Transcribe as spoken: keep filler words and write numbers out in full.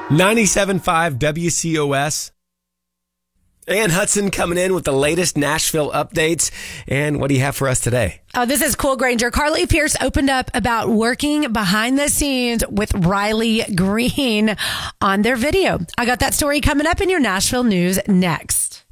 ninety-seven point five W C O S. Ann Hudson coming in with the latest Nashville updates. And what do you have for us today? Oh, this is cool, Granger. Carly Pierce opened up about working behind the scenes with Riley Green on their video. I got that story coming up in your Nashville news next.